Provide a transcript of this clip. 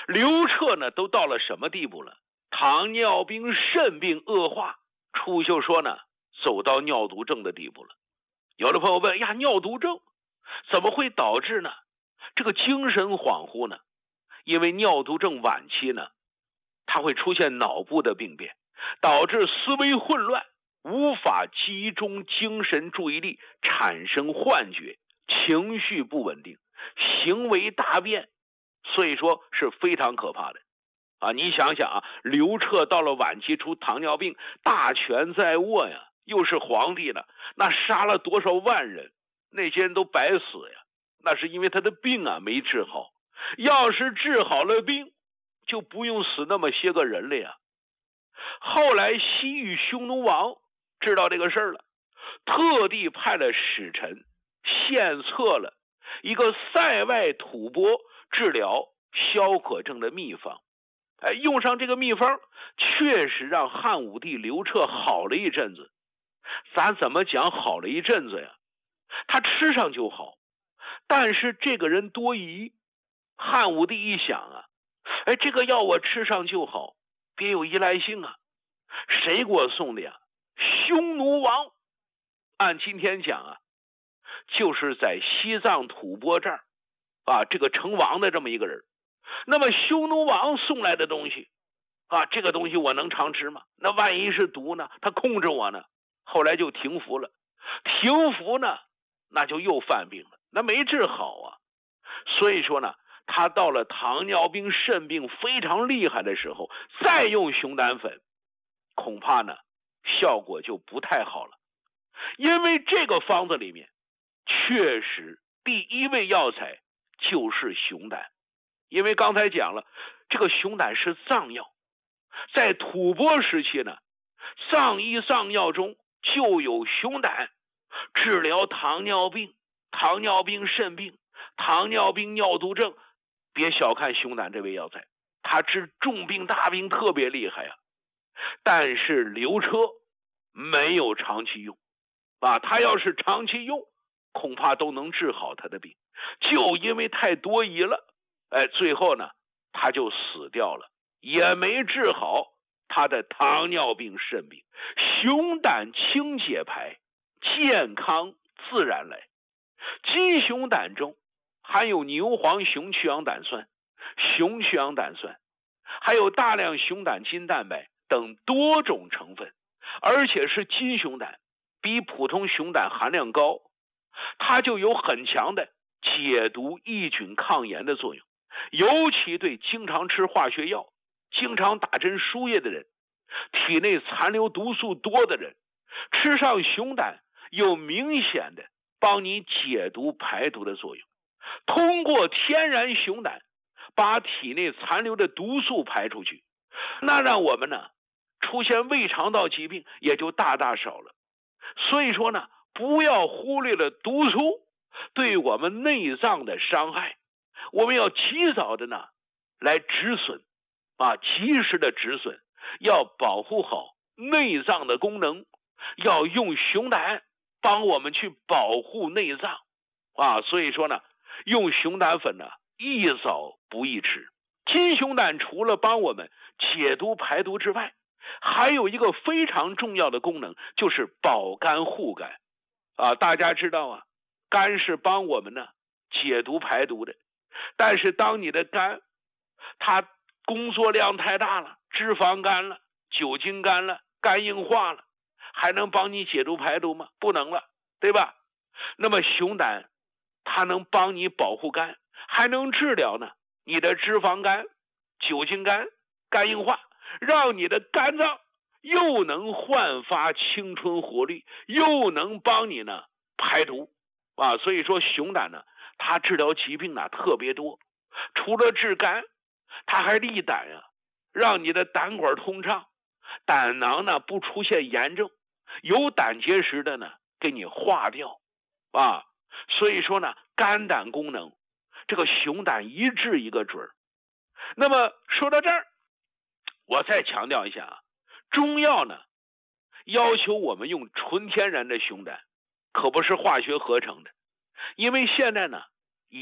刘彻呢都到了什么地步了？糖尿病、肾病恶化，楚秀说呢，走到尿毒症的地步了。有的朋友问呀，尿毒症怎么会导致呢这个精神恍惚呢？因为尿毒症晚期呢，它会出现脑部的病变，导致思维混乱，无法集中精神注意力，产生幻觉，情绪不稳定，行为大变，所以说是非常可怕的啊！你想想啊，刘彻到了晚期出糖尿病，大权在握呀，又是皇帝呢，那杀了多少万人，那些人都白死呀，那是因为他的病啊没治好，要是治好了病，就不用死那么些个人了呀。后来西域匈奴王知道这个事儿了，特地派了使臣献策了一个塞外吐蕃治疗消渴症的秘方。用上这个秘方，确实让汉武帝刘彻好了一阵子。咱怎么讲好了一阵子呀？他吃上就好，但是这个人多疑。汉武帝一想啊，这个药我吃上就好，别有依赖性啊。谁给我送的呀？匈奴王。按今天讲啊，就是在西藏吐蕃这儿啊，这个成王的这么一个人。那么匈奴王送来的东西啊，这个东西我能常吃吗？那万一是毒呢？他控制我呢？后来就停服了。停服呢，那就又犯病了，那没治好啊。所以说呢，他到了糖尿病、肾病非常厉害的时候，再用熊胆粉，恐怕呢效果就不太好了。因为这个方子里面确实第一味药材就是熊胆。因为刚才讲了，这个熊胆是藏药，在吐蕃时期呢，藏医藏药中就有熊胆治疗糖尿病、糖尿病肾病、糖尿病尿毒症。别小看熊胆这味药材，它治重病大病特别厉害啊。但是刘彻没有长期用啊，他要是长期用，恐怕都能治好他的病，就因为太多疑了，最后呢他就死掉了，也没治好他的糖尿病肾病。熊胆清解排，健康自然来。鸡熊胆中含有牛黄熊去氧胆酸、熊去氧胆酸，还有大量熊胆筋蛋白等多种成分，而且是金熊胆，比普通熊胆含量高，它就有很强的解毒抑菌抗炎的作用。尤其对经常吃化学药、经常打针输液的人，体内残留毒素多的人，吃上熊胆有明显的帮你解毒排毒的作用。通过天然熊胆把体内残留的毒素排出去，那让我们呢出现胃肠道疾病也就大大少了。所以说呢，不要忽略了毒素对我们内脏的伤害，我们要及早的呢来止损啊，及时的止损，要保护好内脏的功能，要用熊胆帮我们去保护内脏啊。所以说呢，用熊胆粉呢，宜早不宜迟。金熊胆除了帮我们解毒排毒之外，还有一个非常重要的功能，就是保肝护肝啊。大家知道啊，肝是帮我们呢解毒排毒的，但是当你的肝它工作量太大了，脂肪肝了、酒精肝了、肝硬化了，还能帮你解毒排毒吗？不能了，对吧？那么熊胆它能帮你保护肝，还能治疗呢你的脂肪肝、酒精肝、肝硬化，让你的肝脏又能焕发青春活力，又能帮你呢排毒啊。所以说熊胆呢，它治疗疾病呢特别多，除了治肝，它还利胆啊，让你的胆管通畅，胆囊呢不出现炎症，有胆结石的呢给你化掉啊。所以说呢，肝胆功能这个熊胆一治一个准。那么说到这儿，我再强调一下啊，中药呢要求我们用纯天然的熊胆，可不是化学合成的。因为现在呢